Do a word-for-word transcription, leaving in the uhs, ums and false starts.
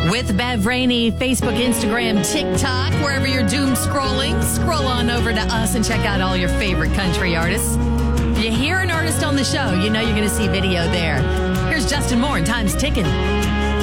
With Bev Rainey, Facebook, Instagram, TikTok, wherever you're doom scrolling, scroll on over to us and check out all your favorite country artists. If you hear an artist on the show, you know you're going to see video there. Here's Justin Moore and Time's Ticking.